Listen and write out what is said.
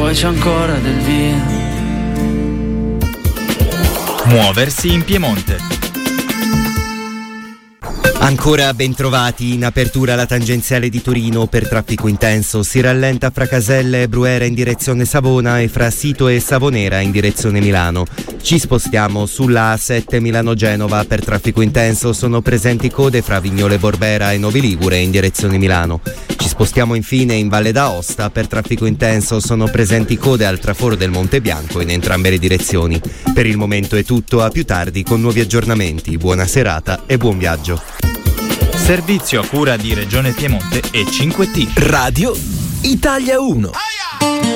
poi c'è ancora del via. Muoversi in Piemonte. Ancora ben trovati, in apertura la tangenziale di Torino per traffico intenso, si rallenta fra Caselle e Bruera in direzione Savona e fra Sito e Savonera in direzione Milano. Ci spostiamo sulla A7 Milano-Genova per traffico intenso, sono presenti code fra Vignole Borbera e Novi Ligure in direzione Milano. Ci spostiamo infine in Valle d'Aosta per traffico intenso, sono presenti code al traforo del Monte Bianco in entrambe le direzioni. Per il momento è tutto, a più tardi con nuovi aggiornamenti. Buona serata e buon viaggio. Servizio a cura di Regione Piemonte e 5T. Radio Italia 1.